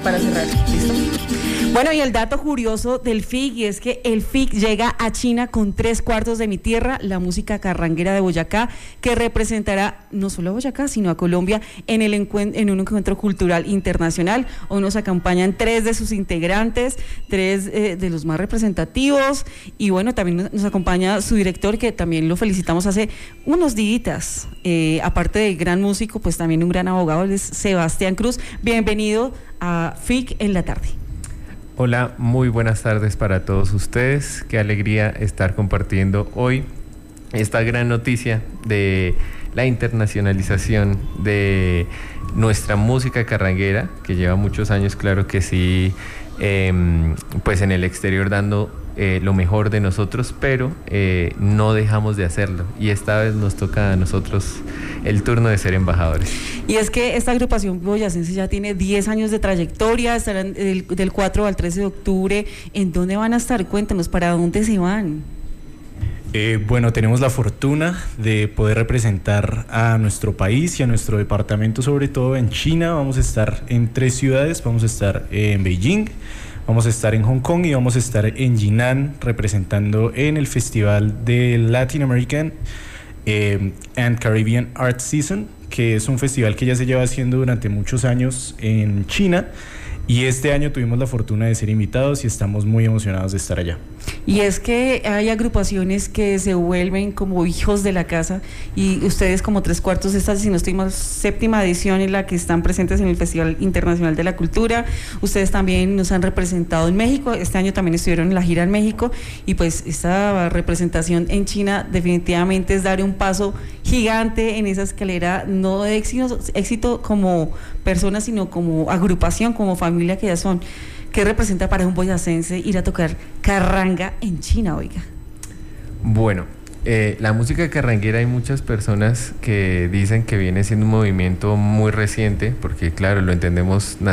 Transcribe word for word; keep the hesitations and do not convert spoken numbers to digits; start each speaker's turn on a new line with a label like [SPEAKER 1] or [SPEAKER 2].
[SPEAKER 1] para cerrar. ¿Listo? Bueno, y el dato curioso del F I C, y es que el F I C llega a China con tres cuartos de mi tierra, la música carranguera de Boyacá, que representará no solo a Boyacá, sino a Colombia en, el encuent- en un encuentro cultural internacional. Hoy nos acompañan tres de sus integrantes, tres eh, de los más representativos, y bueno, también nos acompaña su director, que también lo felicitamos hace unos días. Eh, aparte de gran músico, pues también un gran abogado, él es Sebastián Cruz. Bienvenido a F I C en la tarde.
[SPEAKER 2] Hola, muy buenas tardes para todos ustedes. Qué alegría estar compartiendo hoy esta gran noticia de la internacionalización de nuestra música carranguera, que lleva muchos años, claro que sí, eh, pues en el exterior dando eh, lo mejor de nosotros, pero eh, no dejamos de hacerlo, y esta vez nos toca a nosotros el turno de ser embajadores.
[SPEAKER 1] Y es que esta agrupación boyacense ya tiene diez años de trayectoria, estarán del, del cuatro al trece de octubre. ¿En dónde van a estar? Cuéntanos, ¿para dónde se van?
[SPEAKER 3] Eh, bueno, tenemos la fortuna de poder representar a nuestro país y a nuestro departamento, sobre todo en China. Vamos a estar en tres ciudades, vamos a estar en Beijing, vamos a estar en Hong Kong y vamos a estar en Jinan, representando en el Festival de Latin American eh, and Caribbean Art Season, que es un festival que ya se lleva haciendo durante muchos años en China, y este año tuvimos la fortuna de ser invitados y estamos muy emocionados de estar allá.
[SPEAKER 1] Y es que hay agrupaciones que se vuelven como hijos de la casa, y ustedes como tres cuartos, esta, si no estoy mal, séptima edición en la que están presentes en el Festival Internacional de la Cultura. Ustedes también nos han representado en México, este año también estuvieron en la gira en México, y pues esta representación en China definitivamente es dar un paso gigante en esa escalera, no de éxito, éxito como personas, sino como agrupación, como familia que ya son. ¿Qué representa para un boyacense ir a tocar carranga en China, oiga?
[SPEAKER 2] Bueno, eh, la música carranguera, hay muchas personas que dicen que viene siendo un movimiento muy reciente, porque claro, lo entendemos